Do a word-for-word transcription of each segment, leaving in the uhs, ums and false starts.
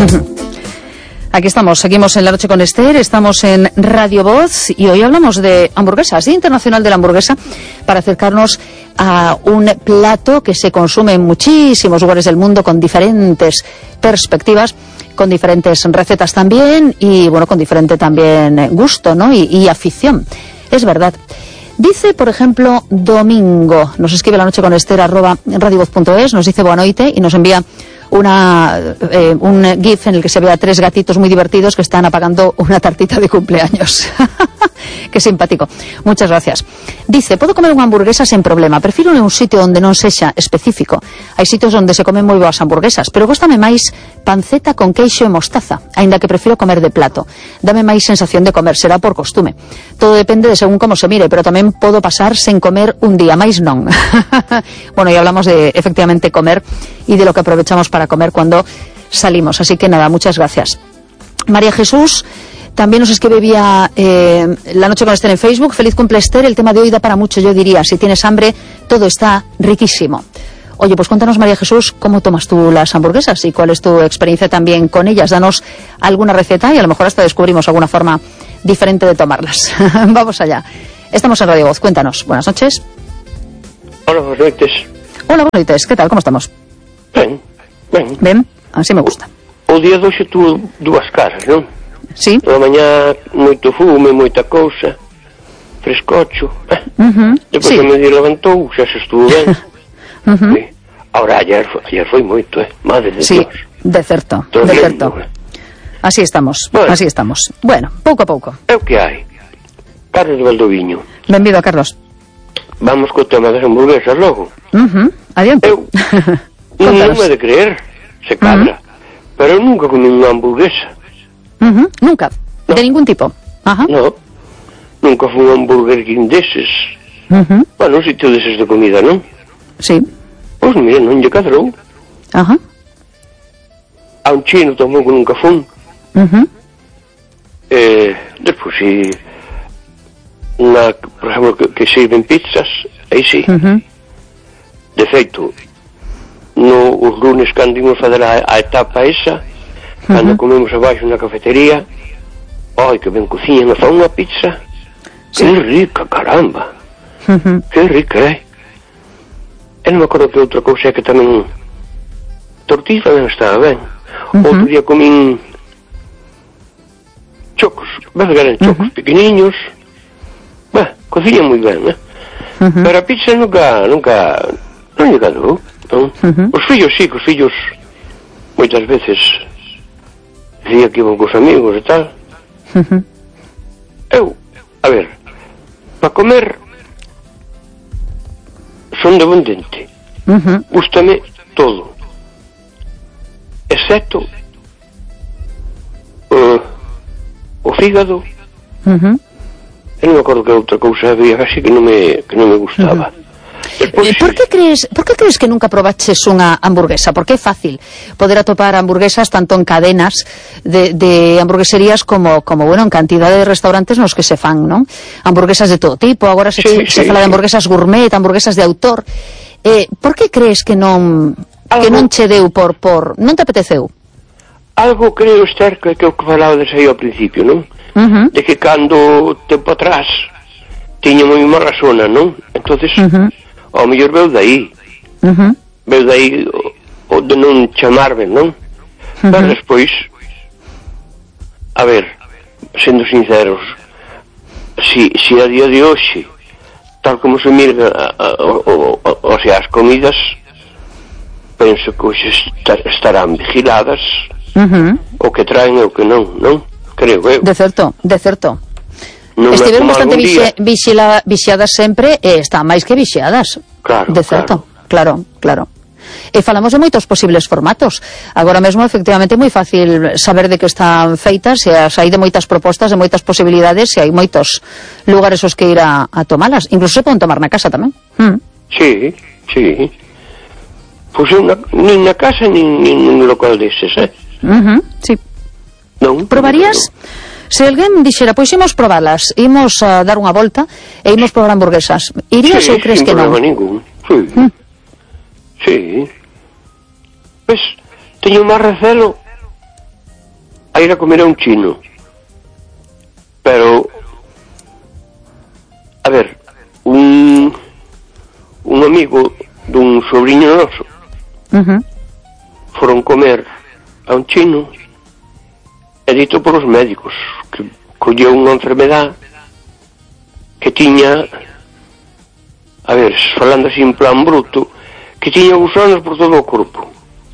Aquí estamos, seguimos en La Noche con Esther, estamos en Radio Voz y hoy hablamos de hamburguesas, Día Internacional de la Hamburguesa, para acercarnos a un plato que se consume en muchísimos lugares del mundo con diferentes perspectivas, con diferentes recetas también y bueno, con diferente también gusto, ¿no? y, y afición. Es verdad. Dice, por ejemplo, Domingo, nos escribe La Noche con Esther arroba radiovoz punto es, nos dice Boanoite y nos envía una eh, un gif en el que se ve a tres gatitos muy divertidos que están apagando una tartita de cumpleaños. Qué simpático. Muchas gracias. Dice, podo comer unha hamburguesa sen problema, prefiro un sitio onde non sexa específico. Hai sitios onde se comen moi boas hamburguesas, pero góstame máis panceta con queixo e mostaza, aínda que prefiro comer de plato. Dame máis sensación de comer, será por costume. Todo depende de según como se mire, pero tamén podo pasar sen comer un día, máis non. Bueno, y hablamos de, efectivamente, comer y de lo que aprovechamos para comer cuando salimos. Así que nada, muchas gracias. María Jesús también nos escribe vía eh, La Noche con Esther en Facebook. Feliz cumple, Esther, el tema de hoy da para mucho, yo diría. Si tienes hambre, todo está riquísimo. Oye, pues cuéntanos, María Jesús, ¿cómo tomas tú las hamburguesas y cuál es tu experiencia también con ellas? Danos alguna receta y a lo mejor hasta descubrimos alguna forma diferente de tomarlas. Vamos allá. Estamos en Radio Voz, cuéntanos. Buenas noches. Hola, buenas noches. Hola, buenas noches. ¿Qué tal? ¿Cómo estamos? Ben, ben. Ben, así me gusta. O día de hoxe tuvo dúas caras, non? Sí. Por mañá moito fume, moita cousa, frescocho. Eh. Uh-huh. Depois Sí. que me levantou, xa se estuvo ben. Uh-huh. Sí. Ahora, ayer, ayer foi moito, eh? Madre de Sí, Dios. de certo, de Tremendo, certo. eh. Así estamos, Bueno. así estamos. Bueno, pouco a pouco. É o que hai. Carlos de Valdoviño. Benvido, Carlos. Vamos co tema das hamburguesas logo. Uh-huh. Adiante. Eu non Contanos. me de creer, se cabra. Pero eu nunca comi unha hamburguesa. Uh-huh. Nunca, No. de ningún tipo. Ajá. No. Nunca fui un Burger King deses. Uh-huh. Bueno, un sitio deses de comida, non? Sí. Pois mira, non lle cadrou. Ajá. A un chino tampouco nunca fun. Uh-huh. Eh, despois, si unha, por exemplo, que, que sirven pizzas, aí sí. Uh-huh. De feito, no, os lunes cando imos fazer a, a etapa esa, cando Ujú. comemos abaixo na cafetería, ai, que ben cociñan, e fan unha pizza. Sí. Que rica, caramba. Uh-huh. Que rica, eh? E non me acordo que outra cousa é que tamén tortilla tamén estaba ben. Ujú. Outro día comín chocos, ves que eran chocos pequeniños. Bah, cociñan moi ben, eh? Uh-huh. Pero a pizza nunca, nunca, non lle cadrou, non? Ujú. Os fillos sí, que os fillos moitas veces dicía que iban cos amigos e tal. Uh-huh. Eu, a ver, para comer son de bon dente. Uh-huh. Gústame todo, excepto uh, o fígado. Uh-huh. E non me acordo que outra cousa había así que non me, que non me gustaba. Despois, Eh, por que crees, por que crees que nunca probaches unha hamburguesa? Porque é fácil poder atopar hamburguesas tanto en cadenas de, de hamburgueserías como, como, bueno, en cantidad de restaurantes nos que se fan, non? Hamburguesas de todo tipo, agora se, Sí, se sí, fala de sí. hamburguesas gourmet, hamburguesas de autor. Eh, por que crees que non que Algo- non che deu por, por non te apeteceu? algo creo estar que, que o que falaba de aí ao principio, non? Uh-huh. De que cando tempo atrás tiña moi mala zona, non? Entonces, Uh-huh. ao mellor veu daí, Uh-huh. veu daí o, o de non chamarme, non? Ujú. Pero despois, a ver, sendo sinceros, si, si a día de hoxe, tal como se mira a, a, o, o, o sea, as comidas, penso que hoxe estar, estarán vigiladas, Uh-huh. o que traen e o que non, non? Creo eu. De certo, de certo. Non me Estiveron como bastante algún día. vixe, vixila, vixiadas sempre e están máis que vixiadas. Claro, De certo, claro, claro. E falamos de moitos posibles formatos. Agora mesmo, efectivamente, é moi fácil saber de que están feitas e as hai de moitas propostas, de moitas posibilidades e hai moitos lugares os que ir a, a tomalas. Incluso se poden tomar na casa tamén. Mm. Sí, sí. Pois eu na, nin na casa nin, nin nun local deses, eh? Uh-huh, sí. Non? Probarías? Se alguén dixera, pois imos probalas, imos a dar unha volta e imos probar hamburguesas, irías Sí, ou crees sin que non? problema ningún. Sí. Mm. Sí. Pois, teño máis recelo a ir a comer a un chino. Pero, a ver, un, un amigo dun sobrinho noso uh-huh. foron comer a un chino e dito por os médicos que colleu unha enfermedad que tiña, a ver, falando así en plan bruto, que tiña gusanos por todo o corpo.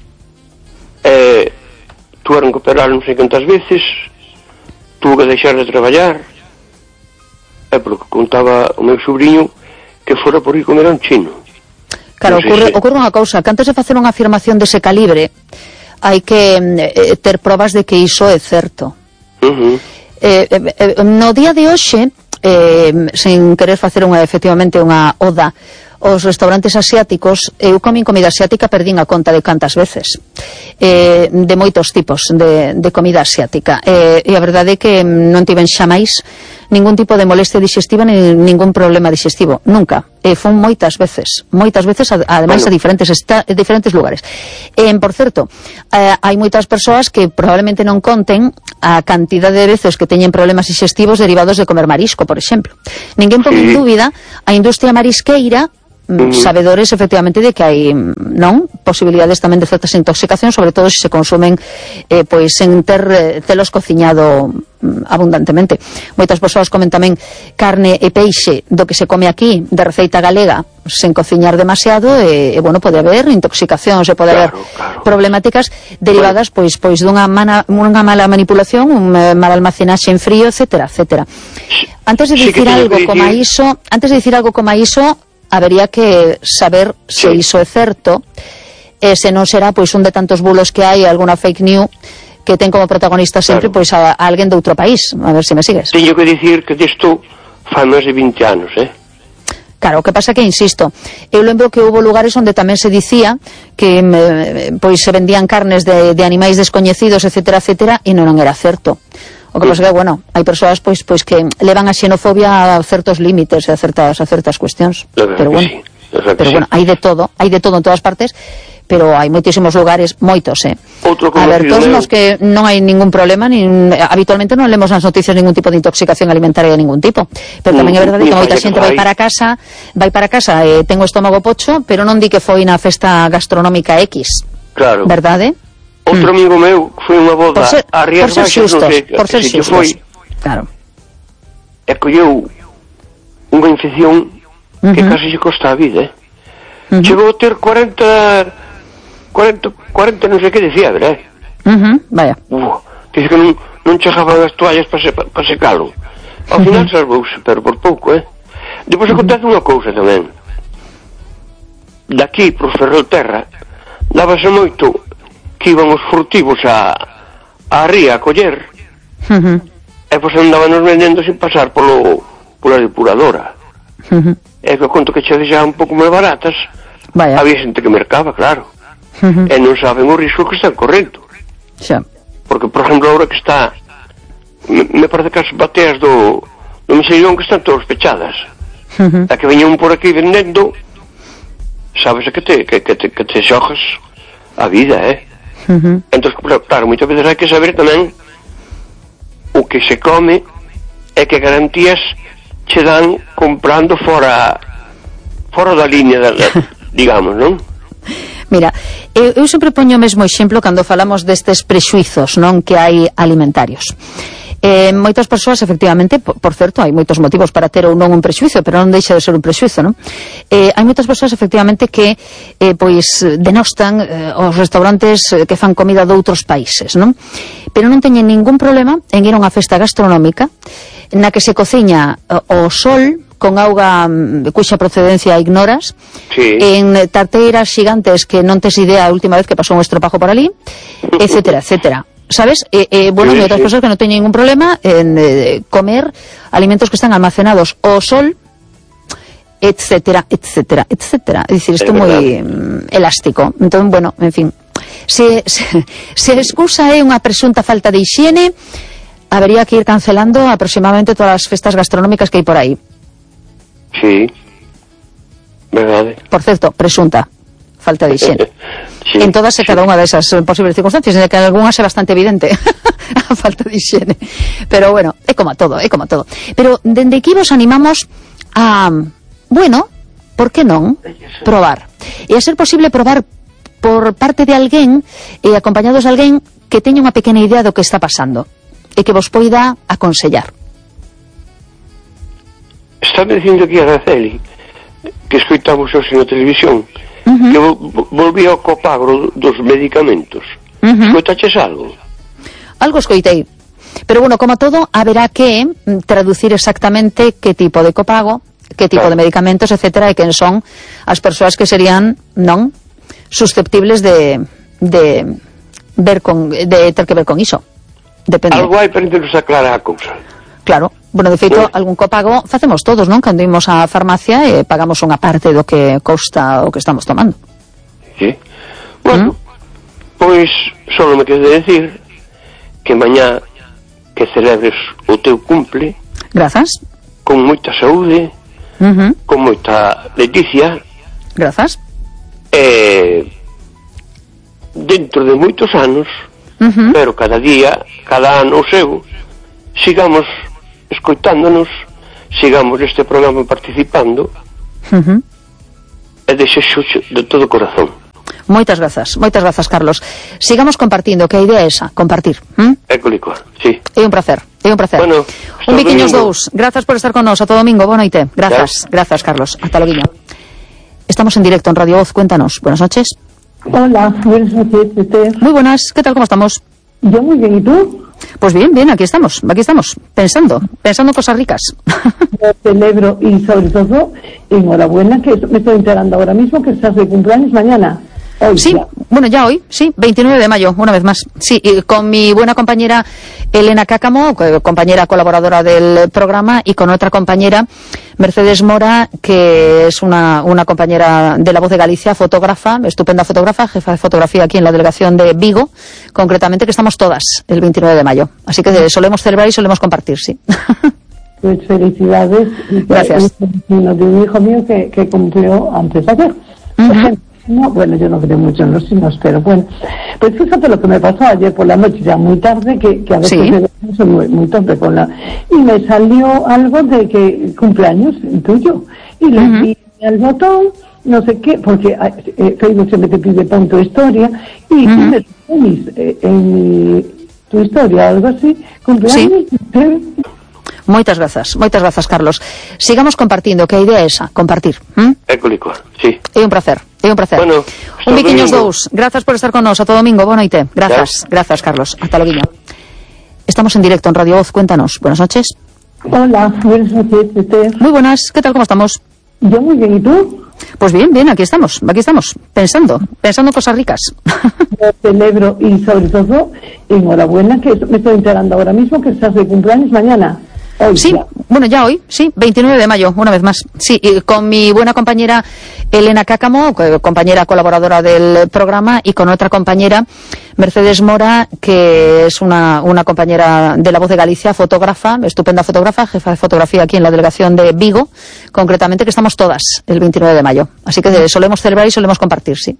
E tuveron que operar non sei cantas veces, tuvo que deixar de traballar, é porque contaba o meu sobrinho que fora por ir comer a un chino. Claro, no ocurre, se... ocurre unha cousa, que antes de facer unha afirmación dese calibre hai que eh, ter probas de que iso é certo. Uh-huh. eh, eh, no día de hoxe, eh, sen querer facer unha, efectivamente unha oda os restaurantes asiáticos, eu comín comida asiática, perdín a conta de cantas veces, eh, de moitos tipos de, de comida asiática, eh, e a verdade é que non tiven xamais ningún tipo de molestia digestiva ni ningún problema digestivo, nunca, e fon moitas veces, moitas veces, ademais bueno. a diferentes esta, a diferentes lugares. E, por certo, eh, hai moitas persoas que probablemente non conten a cantidad de veces que teñen problemas digestivos derivados de comer marisco, por exemplo. Ninguén pon en dúbida a industria marisqueira, Mm. sabedores efectivamente de que hai non posibilidades tamén de certas intoxicacións, sobre todo se se consumen eh, pois en ter eh, telos cociñado mm, abundantemente. Moitas persoas comen tamén carne e peixe do que se come aquí de receita galega sen cociñar demasiado e, e bueno, pode haber intoxicacións e pode haber claro, claro. problemáticas derivadas bueno. pois pois dunha, mana, unha mala manipulación, un eh, mal almacenaxe en frío, etcétera, etcétera. Antes de dicir sí algo como iso, antes de dicir algo como iso, habería que saber se sí. iso é certo, e se non será pois un de tantos bulos que hai, alguna fake news que ten como protagonista sempre claro. pois a, a alguén de outro país. A ver se me sigues. Teño que dicir que disto fai máis de vinte anos, eh? Claro, o que pasa que, insisto, eu lembro que houve lugares onde tamén se dicía que eh, pois se vendían carnes de, de animais descoñecidos, etcétera, etcétera, e non era certo. O que pasa que, bueno, hai persoas pois pois que levan a xenofobia a certos límites e a certas a certas cuestións. Pero bueno, sí. pero bueno, hai de todo, hai de todo en todas partes, pero hai moitísimos lugares, moitos, eh. A ver, todos nos que non hai ningún problema, nin, habitualmente non lemos nas noticias ningún tipo de intoxicación alimentaria de ningún tipo. Pero tamén é verdade que moita xente vai para casa, vai para casa e eh, ten o estómago pocho, pero non di que foi na festa gastronómica X. Claro. Verdade? Outro amigo meu foi unha boda por ser, a Rías por ser Baixas, xustos, non sei, por ser xustos. Foi, claro. E colleu unha infección uh-huh. que casi se costa a vida, eh? Uh-huh. Chegou a ter cuarenta, cuarenta, cuarenta non sei que de fiebre, eh? Uh-huh. Vaya. Uh, dice que non, non chegaban as toallas para se, pa secalo. Ao uh-huh. final salvouse, pero por pouco, eh? Depois uh-huh. acontece unha cousa tamén. Daqui, por Ferrolterra, dábase moito que iban os furtivos a, a ría a coller uh-huh. e pois andaban nos vendendo sin pasar polo, pola depuradora uh-huh. e que conto que che deixaban un pouco máis baratas. Vaya. Había xente que mercaba, claro uh-huh. e non saben o risco que están correndo xa. Porque, por exemplo, agora que está me, me parece que as bateas do, do Mexillón que están todas pechadas uh-huh. e que veñan por aquí vendendo, sabes que te, que, que te, que te xojas a vida, eh? Uh-huh. Entón, claro, moitas veces hai que saber tamén o que se come e que garantías che dan comprando fora fora da línea da, digamos, non? Mira, eu, eu sempre poño o mesmo exemplo cando falamos destes prexuizos, non, que hai alimentarios. Eh, moitas persoas, efectivamente, por, por certo, hai moitos motivos para ter ou non un prexuizo, pero non deixa de ser un prexuizo, non? Eh, hai moitas persoas, efectivamente, que eh, pois denostan eh, os restaurantes que fan comida de outros países, non? Pero non teñen ningún problema en ir a unha festa gastronómica na que se cociña o sol con auga cuxa procedencia ignoras, sí. en tarteiras xigantes que non tes idea a última vez que pasou un estropajo por ali, etcétera, etcétera. ¿Sabes? Eh, eh, bueno, sí, hay otras sí. personas que no tienen ningún problema en eh, comer alimentos que están almacenados o sol, etcétera, etcétera, etcétera. Es decir, esto es muy um, elástico. Entonces, bueno, en fin. Se, se, se excusa é eh, unha presunta falta de higiene, habría que ir cancelando aproximadamente todas as festas gastronómicas que hai por aí. Sí. Verdade. Por certo, presunta falta de higiene. Sí, en todas e sí. cada unha desas posibles circunstancias, en que algunha é bastante evidente. a falta de higiene. Pero bueno, é como a todo, é como a todo. Pero dende aquí vos animamos a, bueno, por que non, probar. E a ser posible probar por parte de alguén, e acompañados de alguén que teña unha pequena idea do que está pasando e que vos poida aconsellar. Está me dicindo aquí a Araceli que escoitamos hoxe na televisión, uh-huh, que volví ao copago dos medicamentos. Uh-huh. Escoitaches algo? Algo escoitei. Pero bueno, como todo, haberá que traducir exactamente que tipo de copago, que tipo claro. de medicamentos, etcétera, e quen son as persoas que serían, non, susceptibles de de ver con de ter que ver con iso. Depende. Algo hai para nos aclarar a cousa. Claro. Bueno, de feito, ¿no? Algún copago facemos todos, non? Cando imos á farmacia e pagamos unha parte do que costa o que estamos tomando. Sí. Bueno, ¿Mm? Pois só me quede decir que mañá que celebres o teu cumple. Grazas. Con moita saúde, uh-huh, con moita leticia. Grazas. E dentro de moitos anos, uh-huh, pero cada día, cada ano o seu, sigamos escoitándonos, sigamos neste programa participando, uh-huh, e desexo de todo corazón. Moitas grazas, moitas grazas, Carlos. Sigamos compartindo, que a idea é esa, compartir. ¿Mm? É colicoa, sí. É un placer, é un placer. Bueno, un biquiños dous. Grazas por estar con nos, a todo domingo, boa noite. Grazas, ya. Grazas, Carlos. Hasta loguiño. Estamos en directo en Radio Voz, cuéntanos. Buenas noches. Hola, buenas noches, Esther. Muy buenas, ¿qué tal, cómo estamos? Yo muy bien, ¿y tú? Pues bien, bien, aquí estamos, aquí estamos, pensando, pensando cosas ricas. Lo celebro y sobre todo, enhorabuena, que me estoy enterando ahora mismo que estás de cumpleaños mañana. Hoy, sí, ya. Bueno, ya hoy, sí, veintinueve de mayo, una vez más. Sí, y con mi buena compañera Elena Cácamo, compañera colaboradora del programa, y con otra compañera, Mercedes Mora, que es una, una compañera de La Voz de Galicia, fotógrafa, estupenda fotógrafa, jefa de fotografía aquí en la delegación de Vigo, concretamente, que estamos todas el veintinueve de mayo. Así que solemos celebrar y solemos compartir, sí. Pues felicidades. Gracias. De un hijo mío que, que cumplió antes de ayer. Uh-huh. No, bueno, yo no creo mucho en los signos, pero bueno. Pues fíjate lo que me pasó ayer por la noche, ya muy tarde, que, que a veces ¿sí? soy muy, muy torpe con la... Y me salió algo de que cumpleaños tuyo. Y le uh-huh. di al botón, no sé qué, porque eh, Facebook siempre te pide pon tu historia, y uh-huh. me pones eh, en mi, tu historia, algo así, cumpleaños. ¿Sí? Moitas grazas, moitas grazas, Carlos. Sigamos compartindo, que a idea é esa, compartir. ¿Mm? É colicoa, sí. É un placer, é un placer. Bueno, un biquiños dous. Grazas por estar con nos, a todo domingo, boa noite. Grazas, ya. Grazas, Carlos. Hasta loguiño. Estamos en directo en Radio Voz, cuéntanos. Buenas noches. Hola, buenas noches, Esther. Muy buenas, ¿qué tal, cómo estamos? Yo muy bien, ¿y tú? Pues bien, bien, aquí estamos, aquí estamos, pensando, pensando cosas ricas. Lo celebro y sobre todo, enhorabuena, que me estoy enterando ahora mismo que estás de cumpleaños mañana. Hoy, sí, ya. Bueno, ya hoy, sí, veintinueve de mayo, una vez más. Sí, y con mi buena compañera Elena Cácamo, compañera colaboradora del programa, y con otra compañera, Mercedes Mora, que es una, una compañera de La Voz de Galicia, fotógrafa, estupenda fotógrafa, jefa de fotografía aquí en la delegación de Vigo, concretamente, que estamos todas el veintinueve de mayo. Así que solemos celebrar y solemos compartir, sí.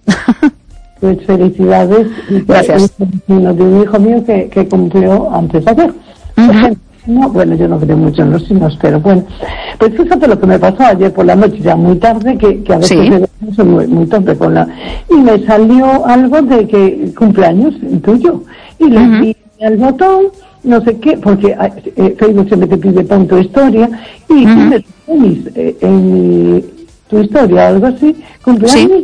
Pues felicidades. Gracias. De un hijo mío que, que cumplió antes de ayer. Uh-huh. No, bueno, yo no creo mucho en los signos, pero bueno. Pues fíjate lo que me pasó ayer por la noche, ya muy tarde, que, que a veces ¿sí? soy muy, muy torpe con la... Y me salió algo de que cumpleaños tuyo. Y le uh-huh. di al botón, no sé qué, porque eh, Facebook siempre te pide pon tu historia, y uh-huh. me pones eh, en mi, tu historia, algo así, cumpleaños. ¿Sí?